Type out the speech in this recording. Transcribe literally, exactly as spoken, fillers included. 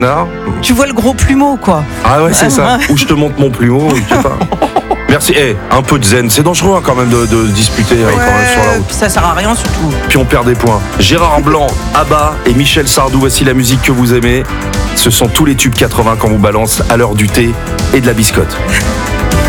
Non. Tu vois le gros plumeau, quoi. Ah ouais, c'est ça. Ou je te montre mon plumeau, je sais pas. Merci. Eh, un peu de zen, c'est dangereux hein, quand même de, de disputer hein, Ouais, quand même sur la route. ça sert à rien surtout. Puis on perd des points. Gérard Blanc, Abba et Michel Sardou, voici la musique que vous aimez. Ce sont tous les tubes quatre-vingts qu'on vous balance à l'heure du thé et de la biscotte.